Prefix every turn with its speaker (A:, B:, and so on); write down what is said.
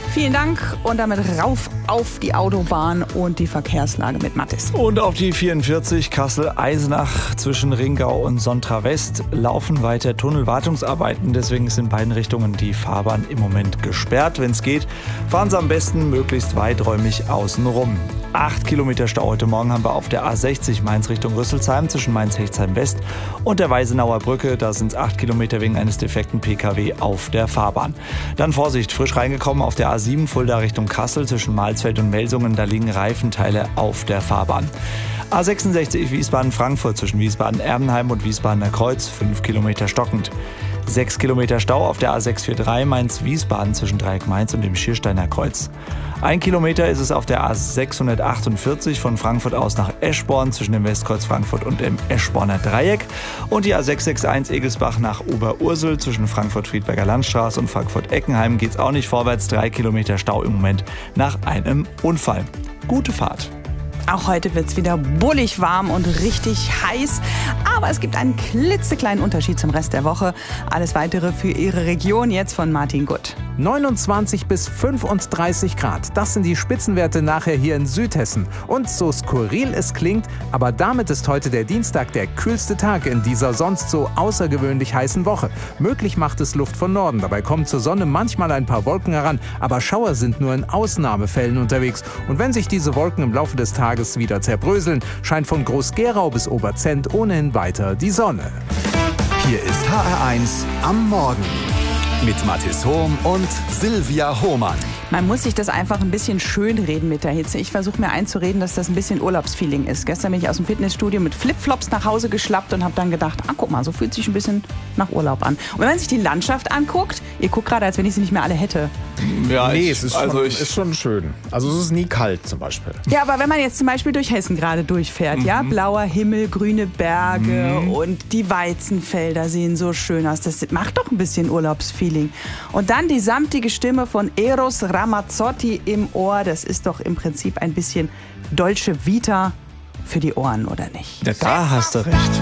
A: Vielen Dank und damit rauf auf die Autobahn und die Verkehrslage mit Mathis.
B: Und auf die 44 Kassel-Eisenach zwischen Ringau und Sontra West laufen weiter Tunnelwartungsarbeiten. Deswegen ist in beiden Richtungen die Fahrbahn im Moment gesperrt. Wenn es geht, fahren Sie am besten möglichst weiträumig außen rum. 8 Kilometer Stau heute Morgen haben wir auf der A60 Mainz Richtung Rüsselsheim zwischen Mainz-Hechtsheim West und der Weisenauer Brücke. Da sind es 8 Kilometer wegen eines defekten PKW auf der Fahrbahn. Dann Vorsicht, frisch reingekommen auf der A7 Fulda Richtung Kassel zwischen Malsfeld und Melsungen. Da liegen Reifenteile auf der Fahrbahn. A66 Wiesbaden-Frankfurt zwischen Wiesbaden-Erbenheim und Wiesbadener Kreuz, 5 Kilometer stockend. 6 Kilometer Stau auf der A643 Mainz-Wiesbaden zwischen Dreieck Mainz und dem Schiersteiner Kreuz. 1 Kilometer ist es auf der A648 von Frankfurt aus nach Eschborn zwischen dem Westkreuz Frankfurt und dem Eschborner Dreieck. Und die A661 Egelsbach nach Oberursel zwischen Frankfurt-Friedberger Landstraße und Frankfurt-Eckenheim geht es auch nicht vorwärts. 3 Kilometer Stau im Moment nach einem Unfall. Gute Fahrt.
A: Auch heute wird es wieder bullig warm und richtig heiß. Aber es gibt einen klitzekleinen Unterschied zum Rest der Woche. Alles Weitere für Ihre Region jetzt von Martin Gutt.
C: 29 bis 35 Grad. Das sind die Spitzenwerte nachher hier in Südhessen. Und so skurril es klingt, aber damit ist heute der Dienstag der kühlste Tag in dieser sonst so außergewöhnlich heißen Woche. Möglich macht es Luft von Norden. Dabei kommen zur Sonne manchmal ein paar Wolken heran. Aber Schauer sind nur in Ausnahmefällen unterwegs. Und wenn sich diese Wolken im Laufe des Tages wieder zerbröseln, scheint von Groß-Gerau bis Oberzent ohnehin weiter die Sonne.
D: Hier ist HR1 am Morgen mit Mathis Hohm und Silvia Hohmann.
A: Man muss sich das einfach ein bisschen schönreden mit der Hitze. Ich versuche mir einzureden, dass das ein bisschen Urlaubsfeeling ist. Gestern bin ich aus dem Fitnessstudio mit Flipflops nach Hause geschlappt und habe dann gedacht, guck mal, so fühlt sich ein bisschen nach Urlaub an. Und wenn man sich die Landschaft anguckt, ihr guckt gerade, als wenn ich sie nicht mehr alle hätte.
E: Ja, nee, es ist schon schön. Also es ist nie kalt zum Beispiel.
A: Ja, aber wenn man jetzt zum Beispiel durch Hessen gerade durchfährt, ja, blauer Himmel, grüne Berge und die Weizenfelder sehen so schön aus. Das macht doch ein bisschen Urlaubsfeeling. Und dann die samtige Stimme von Eros Ramazzotti im Ohr. Das ist doch im Prinzip ein bisschen Dolce Vita für die Ohren, oder nicht?
B: Ja, da hast du recht.